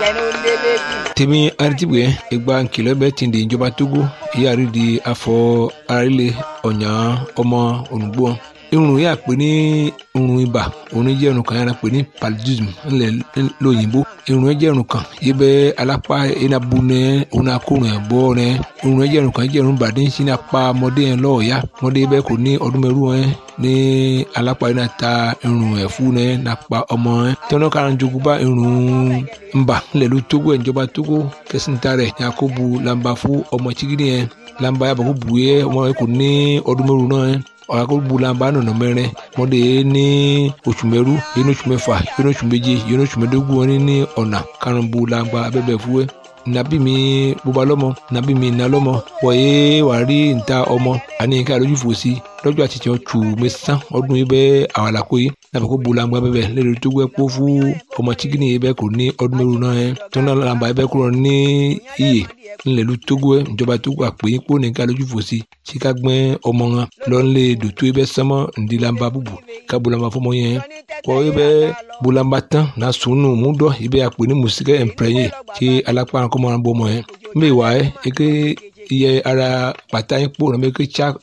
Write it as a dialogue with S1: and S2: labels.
S1: tèmi aritibwe egba nkìlọ bẹ tìǹde ìjọba Togo ìyàrí di afọ arílẹ ọ̀nyà ọmọ ònùgbò irun yà pé ní irun ibà òun jẹ́ irun kan yàrá pé ní paludism ńlẹ̀ lóyìnbó irun jẹ́ irun kan yìí bẹ́ alápá iná bu nẹ òun akórun ẹ̀ bọ́ nẹ irun jẹ́ irun kan jẹ́ irun bàdé ń sin apá ọmọdé yẹn lọ́ọ̀ọ́yá ọmọdé bẹ́ẹ̀ kò ní ọdún mẹ́rù ẹ̀ ní alápá iná ta irun ẹ̀ fún ẹ̀ nàpa ọmọ ẹ̀ tọ́nà kan jogun bá irun ńbà ńlẹ̀ ló Togo ẹ̀ ìjọba Togo kẹsìntà rẹ̀ yakubu lamba fún ọmọ chigidi yẹn lamba yàbọ̀ kó bu yẹ ọmọ yẹn kò ní ọdún mẹ́rù náà ẹ̀ ọ̀rọ̀ bulamba nọ̀nà mẹ́rin mọ́dé ní oṣù mẹ́rú yẹn ní oṣù mẹ́fà yẹn ní oṣù méje yẹn ní oṣù mẹ́dógún wọn ní ọ̀nà karùn-ún bulamba abẹ́bẹ̀ fúwẹ́ nabi mi bóba lọ́mọ nabi mi iná lọ́mọ wọ̀nyé wà rí níta ọmọ àní ká lójú fò sí lọ́jọ́ àti tiẹ̀ tù mí sán ọdún yìí bẹ́ẹ̀ àwọn àlàkó yìí nàbẹ̀ kó bulamba bẹ́ẹ̀ lẹ́nu tó gbẹ́ kó fún ọmọ chikini yìí bẹ́ẹ̀ kò ní ọdún mẹ́rù náà yẹn tọ́nà làǹbà yìí bẹ́ẹ̀ kúrò ní iyè ńlẹ̀lú Togo ẹ̀ ìjọba Togo àpè yín kó nìkan lójú fò sí tí ká gbẹ́ ọmọ wọn lọ́nlé dòtó ibẹ̀ sánmọ́ ńdílamba búbu ká bulamba fọmọ yẹn kọ́ ibẹ̀ bulamba tán na sùnù múdọ̀ ibẹ̀ àpè ní mùsíkẹ́ ẹ̀ǹpẹ̀rẹ̀yìn tí alápá kọ́mọ́ bọ́ ọmọ yẹn mbẹ́ wà ẹ́ eke iye ara pàtà yín kpó nàbẹ́ eke tsa